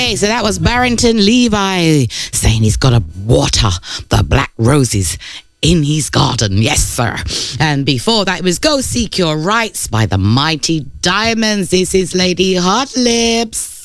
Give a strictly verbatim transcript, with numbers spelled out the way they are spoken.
Okay, so that was Barrington Levi saying he's got to water the black roses in his garden. Yes, sir. And before that, it was Go Seek Your Rights by the Mighty Diamonds. This is Lady Hot Lips.